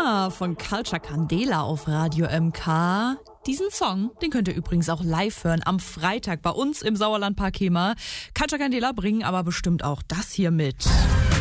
Kema von Culture Candela auf Radio MK. Diesen Song, den könnt ihr übrigens auch live hören am Freitag bei uns im Sauerlandpark Kema. Culture Candela bringen aber bestimmt auch das hier mit.